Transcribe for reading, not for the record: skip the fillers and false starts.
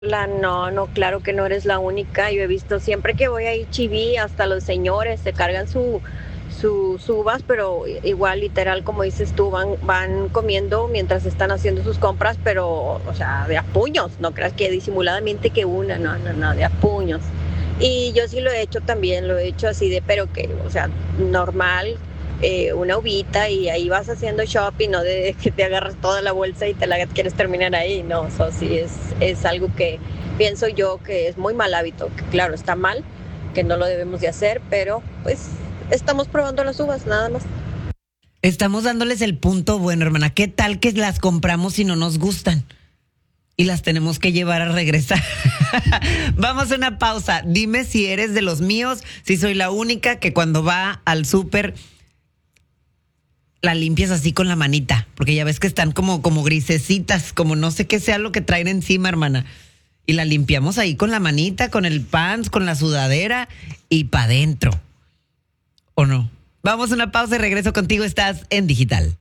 No, no, claro que no eres la única. Yo he visto siempre que voy a HEB, hasta los señores se cargan sus uvas, pero igual literal, como dices tú, van comiendo mientras están haciendo sus compras, pero, o sea, de a puños, no creas que disimuladamente que una, no, no, no, de a puños. Y yo sí lo he hecho también, lo he hecho así de, pero que, o sea, normal, una uvita y ahí vas haciendo shopping, no de que te agarras toda la bolsa y te la quieres terminar ahí, no, eso sí es algo que pienso yo que es muy mal hábito, que claro, está mal, que no lo debemos de hacer, pero pues estamos probando las uvas, nada más. Estamos dándoles el punto bueno, hermana. ¿Qué tal que las compramos y no nos gustan? Y las tenemos que llevar a regresar. Vamos a una pausa. Dime si eres de los míos, si soy la única que cuando va al súper la limpias así con la manita, porque ya ves que están como grisecitas, como no sé qué sea lo que traen encima, hermana. Y la limpiamos ahí con la manita, con el pants, con la sudadera y pa' dentro. ¿O no? Vamos a una pausa y regreso contigo. Estás en Digital.